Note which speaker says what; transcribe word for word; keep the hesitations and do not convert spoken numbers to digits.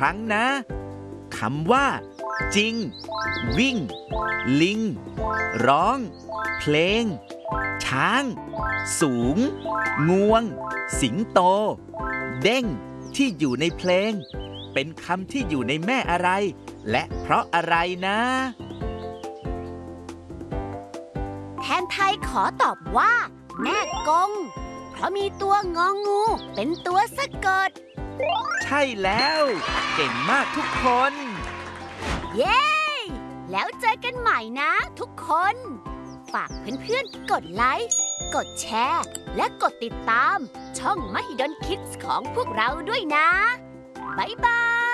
Speaker 1: รั้งนะคำว่าจริงวิ่งลิงร้องเพลงช้างสูงงวงสิงโตเด้งที่อยู่ในเพลงเป็นคำที่อยู่ในแม่อะไรและเพราะอะไรนะ
Speaker 2: แทนไทยขอตอบว่าแม่กงเพราะมีตัวงองูเป็นตัวสะกด
Speaker 1: ใช่แล้วเก่งมากทุกคน
Speaker 2: เย้แล้วเจอกันใหม่นะทุกคนฝากเพื่อนๆกดไลค์กดแชร์และกดติดตามช่อง Mahidol Kids ของพวกเราด้วยนะบ๊ายบาย